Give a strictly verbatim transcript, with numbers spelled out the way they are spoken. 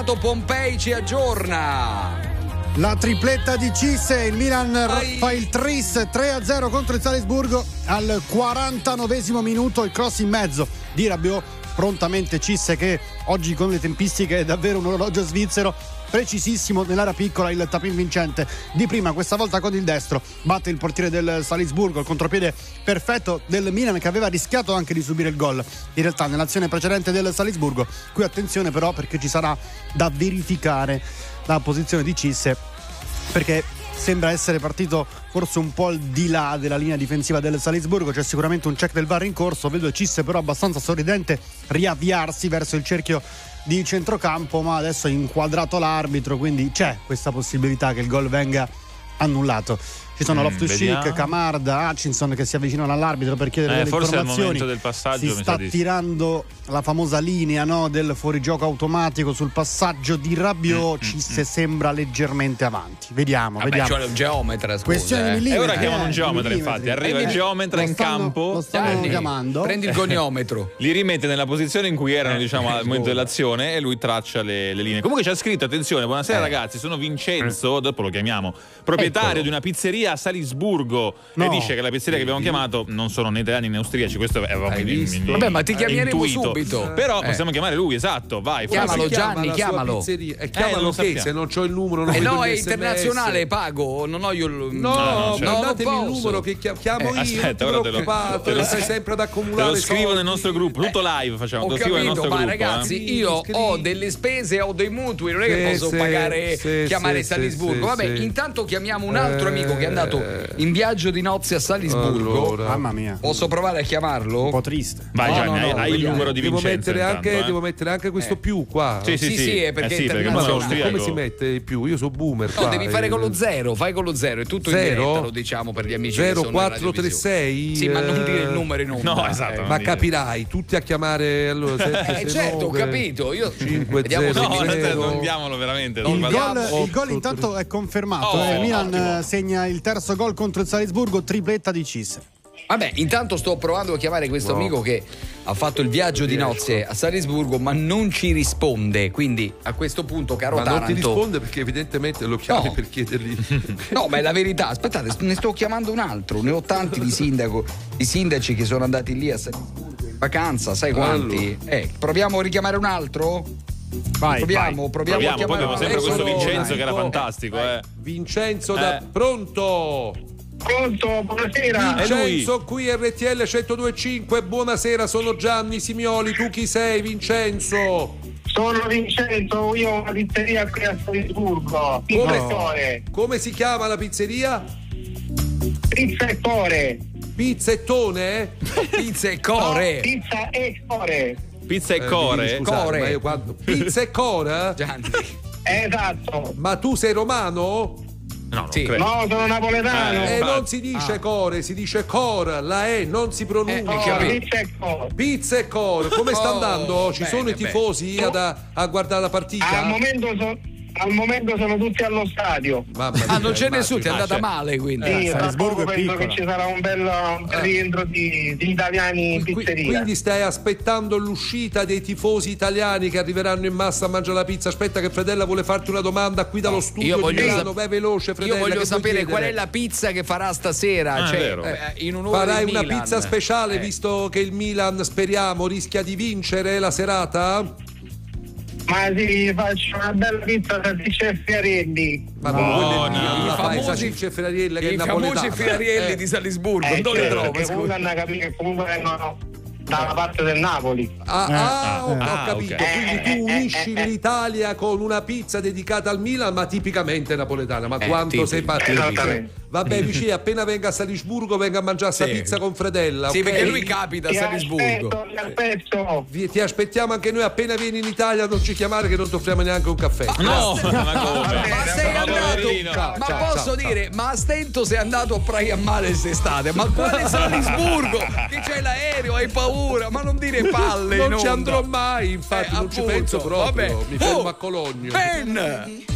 Pompei ci aggiorna. La tripletta di Cisse, il Milan Ai. fa il tris tre a zero contro il Salisburgo al quarantanovesimo minuto, il cross in mezzo di Rabiot, prontamente Cisse che oggi con le tempistiche è davvero un orologio svizzero, precisissimo nell'area piccola, il tapin vincente di prima, questa volta con il destro batte il portiere del Salisburgo, il contropiede perfetto del Milan che aveva rischiato anche di subire il gol in realtà nell'azione precedente del Salisburgo. Qui attenzione però perché ci sarà da verificare la posizione di Cisse, perché sembra essere partito forse un po' al di là della linea difensiva del Salisburgo. C'è sicuramente un check del V A R in corso, vedo Cisse però abbastanza sorridente riavviarsi verso il cerchio di centrocampo, ma adesso è inquadrato l'arbitro, quindi c'è questa possibilità che il gol venga annullato. Ci sono mm, Loftus-Cheek, Camarda, Hutchinson che si avvicinano all'arbitro per chiedere eh, delle forse informazioni. Al momento del passaggio si mi sta sa di... tirando la famosa linea, no, del fuorigioco automatico sul passaggio di Rabiot. mm, Cisse mm, sembra leggermente avanti. Vediamo, Vabbè, vediamo. c'è un geometra, scusa, Questione eh. di millimetri. E ora chiamano eh, un geometra, infatti. Arriva eh, il geometra in stanno, campo. Lo stanno Gianni, chiamando. Prendi il goniometro. Li rimette nella posizione in cui erano, eh, diciamo, al momento dell'azione, e lui traccia le, le linee. Comunque c'è scritto, attenzione, buonasera eh. ragazzi, sono Vincenzo, dopo lo chiamiamo, proprietario Eccolo. di una pizzeria a Salisburgo. No. E dice che la pizzeria che abbiamo chiamato non sono né italiani né austriaci. Questo è proprio Vabbè, ma ti chiameremo intuito. subito. Però eh. possiamo chiamare lui, esatto. Vai, chiamalo Gianni, chiamalo. E chiamalo eh, che se non c'ho il numero. Non eh no, è S M S. internazionale, pago. Non ho io il No, no, cioè, mandatemi il numero che chiamo eh, io. Aspetta, non ora te lo, te lo stai sempre ad accumulare. Te lo scrivo soldi. nel nostro gruppo, tutto live facciamo. Ho Lo scrivo nel capito, nostro ma gruppo, ragazzi, eh. io ho delle spese, ho dei mutui, non è che sì, posso sì, pagare, sì, chiamare sì, Salisburgo. sì, Vabbè, sì. intanto chiamiamo un altro Eh, amico che è andato in viaggio di nozze a Salisburgo. Allora. Mamma mia. Posso provare a chiamarlo? Un po' triste. Vai No, Gianni, no, no, hai, hai il numero di Devo Vincenzo mettere, intanto, anche, eh. devo mettere anche questo Eh. più qua. Sì, sì, Sì, sì, sì, è perché eh sì, è perché internazionale. sono austriaco. Come si mette il più? Io sono boomer. No, qua. devi fare con lo Eh, zero, fai con lo zero, è tutto in Zero? diretta, lo diciamo per gli amici che zero sono in quattro tre radiovisione. sei Sì, ma non dire il eh, numero in onda. No, esatto. Eh. Ma capirai, tutti a chiamare allora sette, Eh, certo, ho capito. Io cinque, vediamo zero, se No, mi zero. non diamolo veramente. Il non gol, vado- il gol intanto è confermato. Oh, eh. Milan ottimo. eh, segna il terzo gol contro il Salisburgo, tripletta di Cisse. Vabbè, intanto sto provando a chiamare questo No. amico che ha fatto il viaggio di nozze a Salisburgo, ma non ci risponde. Quindi a questo punto, caro Ma Taranto, non ti risponde perché evidentemente lo chiami No. per chiedergli. no, ma è la verità. Aspettate, ne sto chiamando un altro. Ne ho tanti di sindaco, di sindaci che sono andati lì a Salisburgo in vacanza, sai quanti? Eh, proviamo a richiamare un altro? Vai, proviamo, proviamo, Proviamo, a poi chiamare abbiamo un sempre altro. questo Ecco, Vincenzo che era ecco. fantastico, eh. Vincenzo da Eh. pronto. Pronto, buonasera. È lui. Vincenzo qui R T L centodue e cinque. Buonasera, sono Gianni Simioli. Tu chi sei, Vincenzo? Sono Vincenzo, io ho una pizzeria qui a Salisburgo. Pizza e Core. Come si chiama la pizzeria? Pizza e Core. Pizzettone? Pizza e No, core. pizza e Core. Pizza e Eh, core. devi scusare, Core. ma io quando... Pizza e core? Gianni. Esatto. Ma tu sei romano? No, non Sì. credo. No, sono napoletano. Eh, infatti. non si dice core, si dice core, la E non si pronuncia. Eh, No, capito. pizza e Core. Pizza e core, come sta Oh, andando? Ci bene, sono i bene. tifosi ad- a, a guardare la partita? Al momento, so- al momento sono tutti allo stadio. Mamma mia, Ah, non c'è immagino. nessuno, ti è andata Ah, c'è. male quindi. Sì, tra Salisburgo poco è penso piccola. che ci sarà un bel, un bel rientro di, di italiani in Qui- pizzeria. Quindi stai aspettando l'uscita dei tifosi italiani che arriveranno in massa a mangiare la pizza. Aspetta che Fredella vuole farti una domanda qui dallo studio io di voglio Milano. sap- Vai veloce, Fredella. Io voglio che vuoi sapere chiedere? qual è la pizza che farà stasera. Ah, è cioè, vero. eh, in onore Farai di una Milan. pizza speciale Eh. visto che il Milan, speriamo, rischia di vincere la serata? Ma sì, faccio una bella pizza salsiccia e fiarelli. Ma No, con quelle no. lì, I la fai famosi- salsiccia e Ferrariella che è I napoletana. famosi fiarielli Eh. di Salisburgo, Eh, dove li certo, trovo? che comunque hanno capito che comunque vengono dalla parte del Napoli. Ah, ah, ho, ho ah, capito. ok. Quindi tu unisci l'Italia con una pizza dedicata al Milan, ma tipicamente napoletana. Ma Eh, quanto tipico. sei partito? Esattamente. Vabbè, vicino, appena venga a Salisburgo, venga a mangiare sta Sì. pizza con Fredella. Sì, ok? perché lui capita a Ti Salisburgo. aspetto, ti aspetto. Vi- Ti aspettiamo anche noi. Appena vieni in Italia, non ci chiamare che non ti offriamo neanche un caffè. No, ma come? Ma sei Ma andato, poverino. Ciao, ma ciao, posso ciao, dire, ma a stento sei andato a Praia Mare quest'estate, ma quale Salisburgo? Che c'hai l'aereo, hai paura, ma non dire palle. Non in ci onda. andrò mai, infatti, Eh, non ci appunto, penso proprio. vabbè. Mi fermo Oh, a Cologno. Ben!